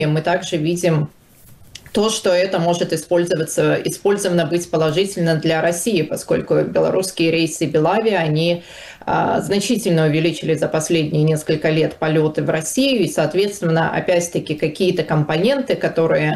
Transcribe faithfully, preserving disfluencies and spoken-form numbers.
мы также видим то, что это может использоваться, использовано быть положительно для России, поскольку белорусские рейсы Белавия, они а, значительно увеличили за последние несколько лет полеты в Россию, и, соответственно, опять-таки какие-то компоненты, которые